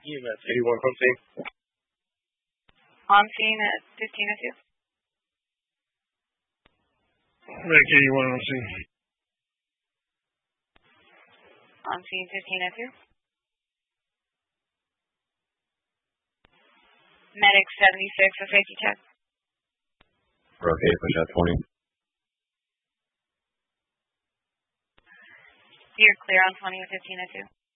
EMS 81 from scene. On scene at 1502. Medic 81 on scene. On scene 1502. Medic 76 for safety check. We're okay, push out 20. You're clear on 20 at 1502.